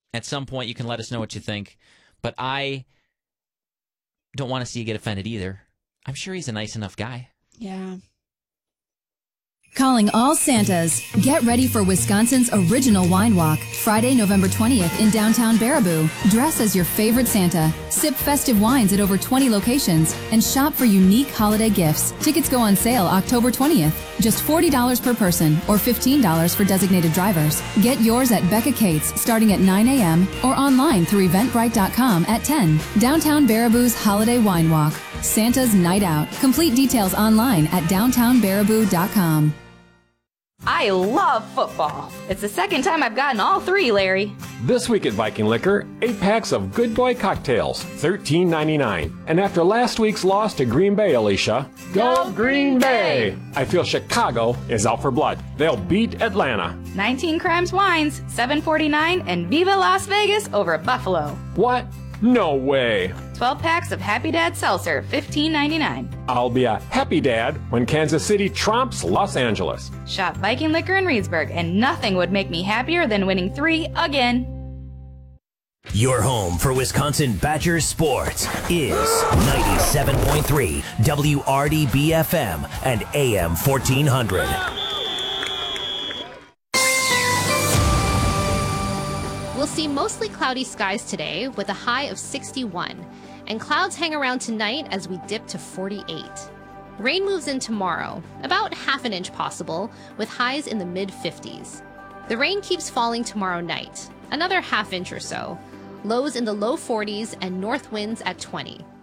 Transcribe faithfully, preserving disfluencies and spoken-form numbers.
at some point you can let us know what you think. But I don't want to see you get offended either. I'm sure he's a nice enough guy. Yeah. Calling all Santas. Get ready for Wisconsin's original wine walk, Friday, November twentieth in downtown Baraboo. Dress as your favorite Santa, sip festive wines at over twenty locations, and shop for unique holiday gifts. Tickets go on sale October twentieth. Just forty dollars per person or fifteen dollars for designated drivers. Get yours at Becca Cates starting at nine a.m. or online through eventbrite dot com at ten. Downtown Baraboo's Holiday Wine Walk. Santa's Night Out. Complete details online at downtown baraboo dot com. I love football. It's the second time I've gotten all three, Larry. This week at Viking Liquor, eight packs of Good Boy cocktails, thirteen ninety-nine. And after last week's loss to Green Bay, Alicia, Go Green Bay! I feel Chicago is out for blood. They'll beat Atlanta. nineteen Crimes Wines, seven forty-nine, and Viva Las Vegas over Buffalo. What? No way. twelve packs of Happy Dad Seltzer, fifteen ninety-nine. I'll be a happy dad when Kansas City trumps Los Angeles. Shop Viking Liquor in Reedsburg, and nothing would make me happier than winning three again. Your home for Wisconsin Badgers sports is ninety-seven point three W R D B F M and A M fourteen hundred. We'll see mostly cloudy skies today with a high of sixty-one, and clouds hang around tonight as we dip to forty-eight. Rain moves in tomorrow, about half an inch possible, with highs in the mid fifties. The rain keeps falling tomorrow night, another half inch or so, lows in the low forties and north winds at twenty.